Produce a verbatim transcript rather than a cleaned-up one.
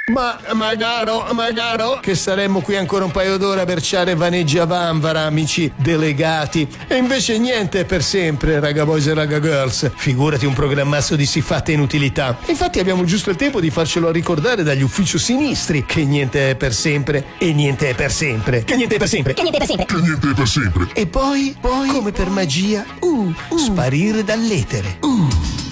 Ma magaro, magaro che saremmo qui ancora un paio d'ore a berciare Vaneggia Vanvara, amici delegati. E invece niente è per sempre, raga boys e raga girls. Figurati un programmasso di siffatte inutilità. Infatti abbiamo giusto il tempo di farcelo ricordare dagli uffici sinistri che niente è per sempre e niente è per sempre. Che niente è per sempre. Che niente è per sempre. Che niente è per sempre. E poi, poi, come per magia, uh, uh, sparire dall'etere. Uh.